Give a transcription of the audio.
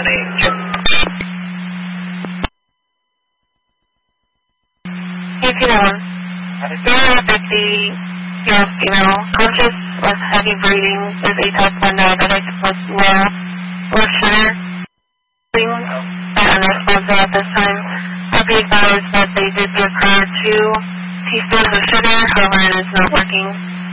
range. AT1. 050. Yes, female, conscious with heavy breathing, is A-type diabetic with low blood sugar, and responsive at this time. I'll be advised that they did give her 2 teaspoons of sugar, however it is not working.